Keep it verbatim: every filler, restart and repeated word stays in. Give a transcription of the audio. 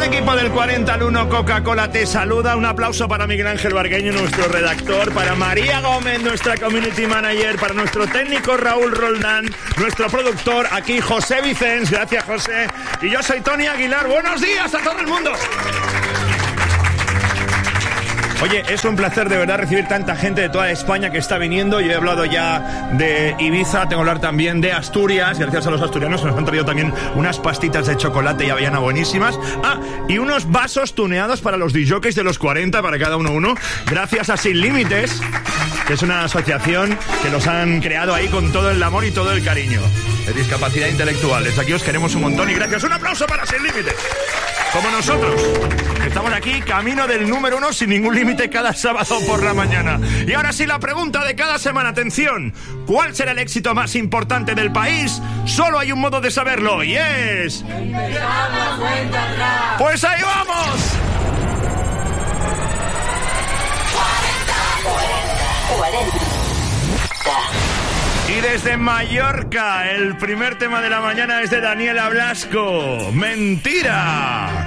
el equipo del cuarenta al uno Coca-Cola te saluda. Un aplauso para Miguel Ángel Bargueño, nuestro redactor, para María Gómez, nuestra community manager, para nuestro técnico Raúl Roldán, nuestro productor aquí José Vicens. Gracias, José. Y yo soy Tony Aguilar. Buenos días a todo el mundo. Oye, es un placer de verdad recibir tanta gente de toda España que está viniendo. Yo he hablado ya de Ibiza, tengo que hablar también de Asturias. Gracias a los asturianos nos han traído también unas pastitas de chocolate y avellana buenísimas. Ah, y unos vasos tuneados para los disjockeys de los cuarenta, para cada uno uno. Gracias a Sin Límites, que es una asociación que los han creado ahí con todo el amor y todo el cariño. De discapacidad intelectual. Desde aquí os queremos un montón y gracias. Un aplauso para Sin Límites. Como nosotros, que estamos aquí, camino del número uno sin ningún límite cada sábado por la mañana. Y ahora sí, la pregunta de cada semana. Atención, ¿cuál será el éxito más importante del país? Solo hay un modo de saberlo y es... ¡Pues ahí vamos! Y desde Mallorca, el primer tema de la mañana es de Daniela Blasco. ¡Mentira!